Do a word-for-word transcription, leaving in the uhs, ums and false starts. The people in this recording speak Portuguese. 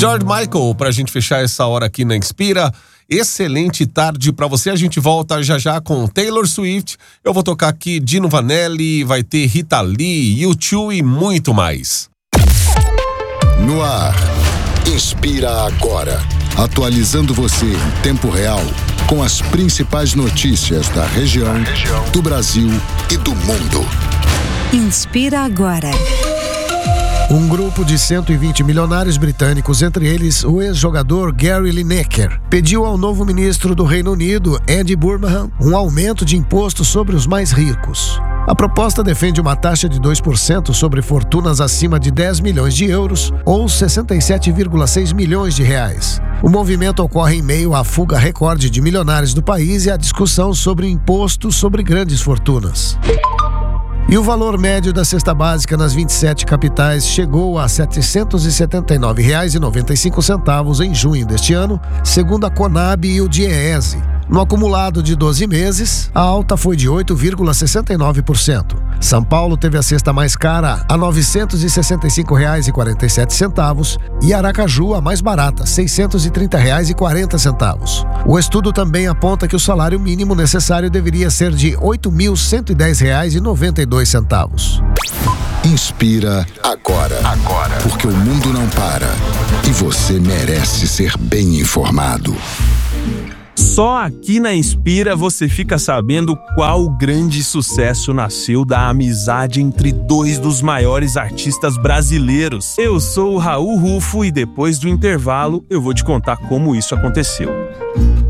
George Michael, pra gente fechar essa hora aqui na Inspira. Excelente tarde pra você. A gente volta já já com Taylor Swift. Eu vou tocar aqui Dino Vanelli, vai ter Rita Lee, U dois e muito mais. No ar, Inspira Agora. Atualizando você em tempo real com as principais notícias da região, da região, do Brasil e do mundo. Inspira Agora. Um grupo de cento e vinte milionários britânicos, entre eles o ex-jogador Gary Lineker, pediu ao novo ministro do Reino Unido, Andy Burnham, um aumento de imposto sobre os mais ricos. A proposta defende uma taxa de dois por cento sobre fortunas acima de dez milhões de euros ou sessenta e sete vírgula seis milhões de reais. O movimento ocorre em meio à fuga recorde de milionários do país e à discussão sobre o imposto sobre grandes fortunas. E o valor médio da cesta básica nas vinte e sete capitais chegou a setecentos e setenta e nove reais e noventa e cinco centavos em junho deste ano, segundo a Conab e o Diese. No acumulado de doze meses, a alta foi de oito vírgula sessenta e nove por cento. São Paulo teve a cesta mais cara a novecentos e sessenta e cinco reais e quarenta e sete centavos e Aracaju a mais barata, seiscentos e trinta reais e quarenta centavos. O estudo também aponta que o salário mínimo necessário deveria ser de oito mil cento e dez reais e noventa e dois centavos. Inspira agora, agora, porque o mundo não para e você merece ser bem informado. Só aqui na Inspira você fica sabendo qual grande sucesso nasceu da amizade entre dois dos maiores artistas brasileiros. Eu sou o Raul Rufo e depois do intervalo eu vou te contar como isso aconteceu.